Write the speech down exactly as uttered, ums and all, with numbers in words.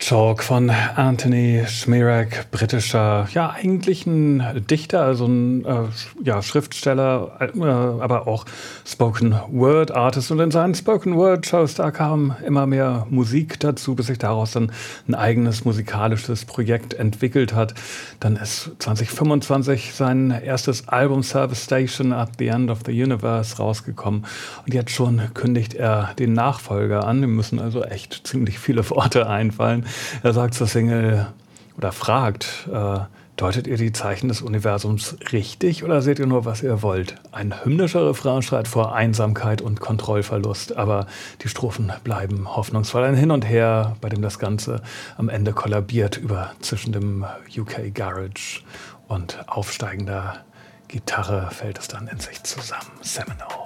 Chalk von Anthony Szmierek, britischer, ja, eigentlich ein Dichter, also ein äh, ja, Schriftsteller, äh, aber auch Spoken-Word-Artist. Und in seinen Spoken-Word-Shows, da kam immer mehr Musik dazu, bis sich daraus dann ein eigenes musikalisches Projekt entwickelt hat. Dann ist zwanzig fünfundzwanzig sein erstes Album Service Station at the End of the Universe rausgekommen. Und jetzt schon kündigt er den Nachfolger an. Ihm müssen also echt ziemlich viele Worte einfallen. Er sagt zur Single oder fragt, äh, deutet ihr die Zeichen des Universums richtig oder seht ihr nur, was ihr wollt? Ein hymnischer Refrain schreit vor Einsamkeit und Kontrollverlust, aber die Strophen bleiben hoffnungsvoll. Ein Hin und Her, bei dem das Ganze am Ende kollabiert über zwischen dem U K Garage und aufsteigender Gitarre fällt es dann in sich zusammen. Seminole.